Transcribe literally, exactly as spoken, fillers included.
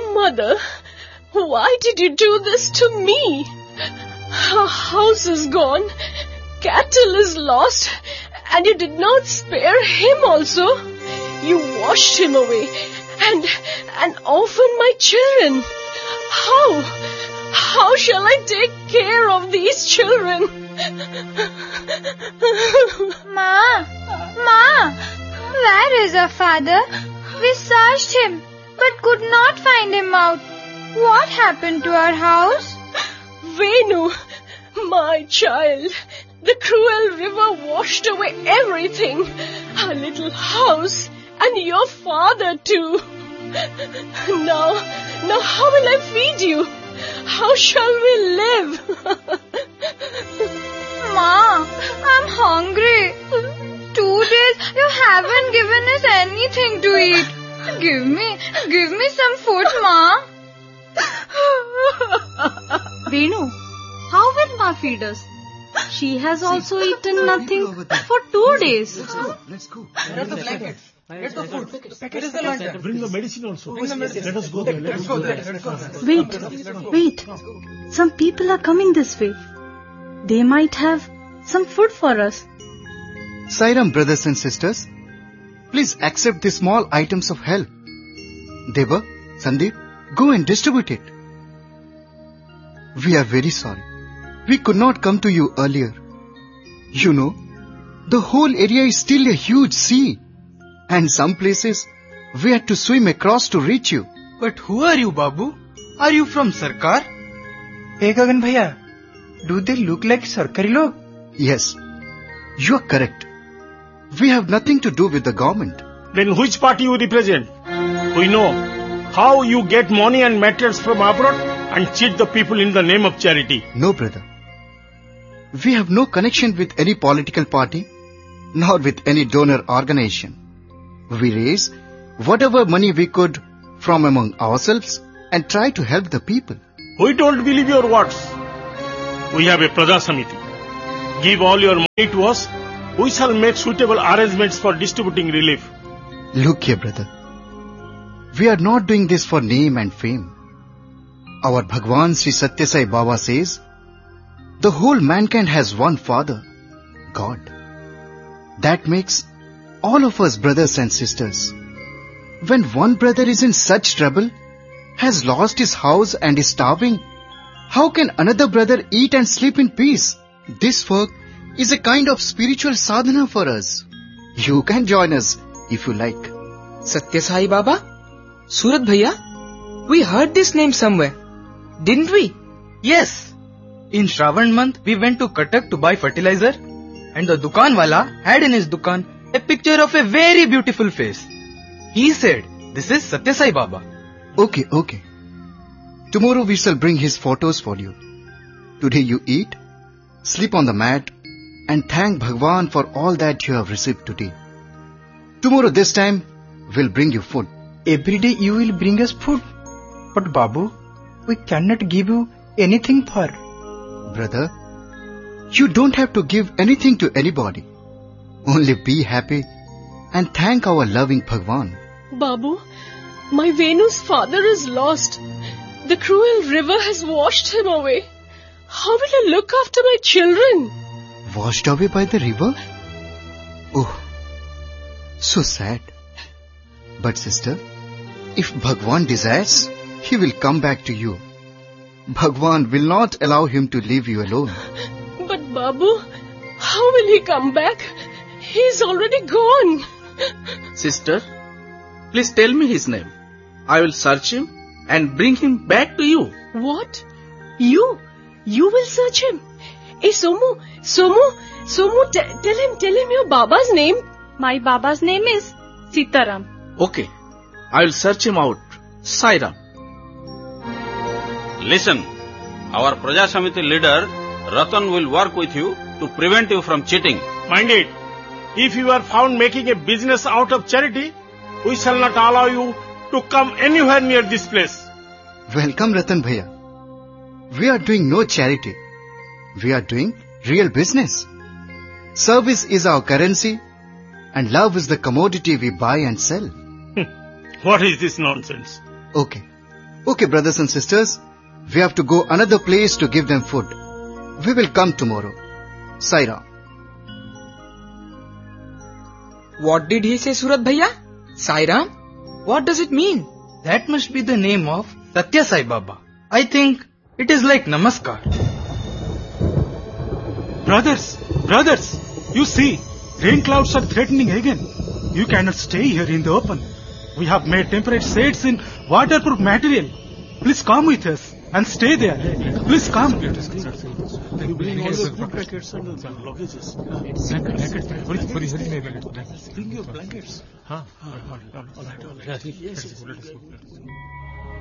Mother, why did you do this to me? Our house is gone, cattle is lost, and you did not spare him also. You washed him away and, and orphaned my children. How? How shall I take care of these children? Ma, Ma, where is our father? We searched him, but could not find him out. What happened to our house? Venu, my child, the cruel river washed away everything. Our little house and your father too. Now, now how will I feed you? How shall we live? Ma, I'm hungry. Two days you haven't given us anything to eat. Give me, give me some food, Ma. Venu, how will Ma feed us? She has also eaten nothing for two days. Let's go. Let's go. Where are the blankets? Get the food. Where is the lantern? Bring the medicine also. Bring the medicine. Let us go there. Let us go there. Let's go. Wait, wait. Some people are coming this way. They might have some food for us. Sai Ram, brothers and sisters, please accept these small items of help. Deva, Sandeep, go and distribute it. We are very sorry. We could not come to you earlier. You know, the whole area is still a huge sea. And some places, we had to swim across to reach you. But who are you, Babu? Are you from Sarkar? Hey Gagan Bhaiya, do they look like Sarkari log? Yes, you are correct. We have nothing to do with the government. Then which party you represent? We know how you get money and materials from abroad and cheat the people in the name of charity. No, brother. We have no connection with any political party, nor with any donor organization. We raise whatever money we could from among ourselves and try to help the people. We don't believe your words. We have a Praja Samiti. Give all your money to us. We shall make suitable arrangements for distributing relief. Look here, brother. We are not doing this for name and fame. Our Bhagwan Sri Satya Sai Baba says, the whole mankind has one Father, God. That makes all of us brothers and sisters. When one brother is in such trouble, has lost his house and is starving, how can another brother eat and sleep in peace? This work is a kind of spiritual sadhana for us. You can join us if you like. Satya Sai Baba? Surat Bhaiya? We heard this name somewhere, didn't we? Yes. In Shravan month, we went to Cuttack to buy fertilizer, and the Dukanwala had in his Dukan a picture of a very beautiful face. He said, this is Satya Sai Baba. Okay, okay. Tomorrow we shall bring his photos for you. Today you eat, sleep on the mat, and thank Bhagwan for all that you have received today. Tomorrow this time, we'll bring you food. Every day you will bring us food. But Babu, we cannot give you anything for. Brother, you don't have to give anything to anybody. Only be happy and thank our loving Bhagwan. Babu, my Venu's father is lost. The cruel river has washed him away. How will I look after my children? Washed away by the river? Oh, so sad. But sister, if Bhagwan desires, he will come back to you. Bhagwan will not allow him to leave you alone. But Babu, how will he come back? He is already gone. Sister, please tell me his name. I will search him and bring him back to you. What? You? You will search him? Hey Somu, Somu, Somu, t- tell him, tell him your Baba's name. My Baba's name is Sitaram. Okay, I will search him out. Sai Ram. Listen, our Praja Samiti leader, Ratan, will work with you to prevent you from cheating. Mind it, if you are found making a business out of charity, we shall not allow you to come anywhere near this place. Welcome, Ratan Bhaiya. We are doing no charity. We are doing real business. Service is our currency and love is the commodity we buy and sell. What is this nonsense? Okay. Okay, brothers and sisters, we have to go another place to give them food. We will come tomorrow. Sai Ram. What did he say, Surat Bhaiya? Sai Ram? What does it mean? That must be the name of Satya Sai Baba. I think it is like Namaskar. Brothers, brothers, you see, rain clouds are threatening again. You cannot stay here in the open. We have made temporary shades in waterproof material. Please come with us and stay there. Please come. You bring all the food packets and the luggages. Bring your blankets. Huh? All right, all right. Yes, yes.